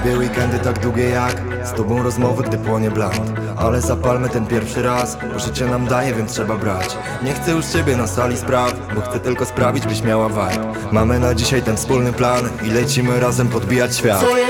Weekendy tak długie jak z tobą rozmowy, gdy płonie bland. Ale zapalmy ten pierwszy raz, bo życie nam daje, więc trzeba brać. Nie chcę już ciebie na sali spraw, bo chcę tylko sprawić, byś miała vibe. Mamy na dzisiaj ten wspólny plan i lecimy razem podbijać świat.